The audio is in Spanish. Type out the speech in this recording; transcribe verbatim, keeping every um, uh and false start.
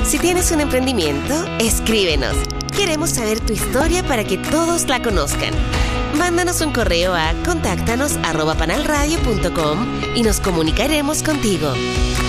Si tienes un emprendimiento, escríbenos. Queremos saber tu historia para que todos la conozcan. Mándanos un correo a contáctanos arroba panalradio punto com y nos comunicaremos contigo.